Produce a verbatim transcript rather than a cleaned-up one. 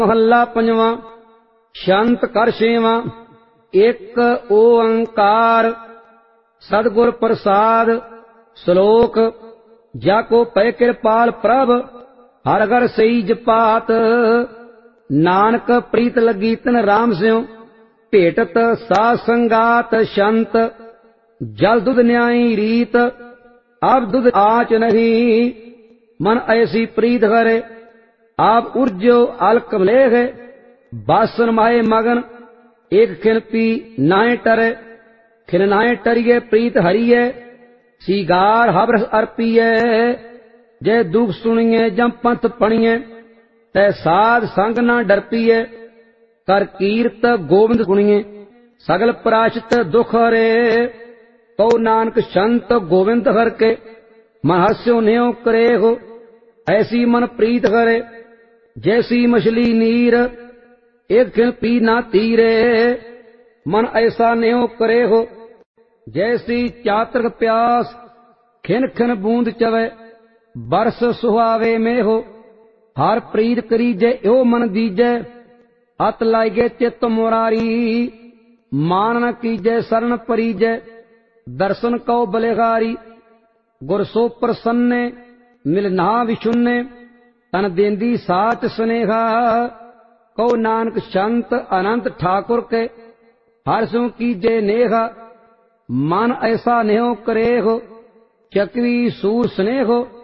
महला पंजवा। शंत कर छेवां। एक ओंकार सतगुर प्रसाद। श्लोक जाको पै कृपाल प्रभ हर घर सही जपात। नानक प्रीत लगी तन राम स्यों भेटत साध संगात। शंत जल दुध न्यायी रीत अब दुध आच नहीं। मन ऐसी प्रीत करे आप उर्जो अलक मलेह। बासन माए मगन एक खिन पी नाए टरे। खिन नाए टरिए प्रीत हरिए सीगार हबरस अर्पिए। जय दुख सुनिए जम पंथ पणिए तै साध संग ना डरपिए। कर कीरत गोविंद गुणिए सगल प्राश्चित दुख हरे। कहो नानक संत गोविंद हर के मन हस्यो न्यो करे हो। ऐसी मन प्रीत करे जैसी मछली नीर एक खिन पी ना तीरे। मन ऐसा न्यो करे हो जैसी चातक प्यास खिन खिन बूंद चवे। बरस सुहावे में हो हर प्रीत करीजे यो मन दीजे। अत लागे चित्त मुरारी मान न कीजे शरण परीजे। दर्शन कौ बलिहारी गुर सो प्रसन्ने मिलना विशुन्ने। तन देंदी साच स्नेहा कहो नानक संत अनंत ठाकुर के हर सो कीजे नेहा। मन ऐसा नेहो करे हो चकवी सूर स्नेहो